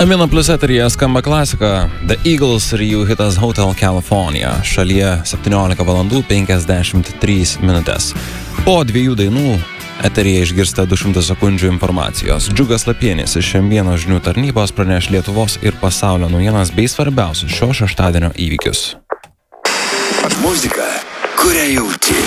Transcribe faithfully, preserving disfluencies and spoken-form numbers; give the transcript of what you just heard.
Amino Plus eteryje skamba klasika The Eagles ir jų hitas Hotel California. Šalyje septyniolika valandų penkiasdešimt trys minutės. Po dviejų dainų eteryje išgirsta du šimtai sekundžių informacijos. Džiugas Lapienis iš M vienas žinių tarnybos praneš Lietuvos ir pasaulio naujienas bei svarbiausius šio šeštadienio įvykius. Muzika, kurią jauti.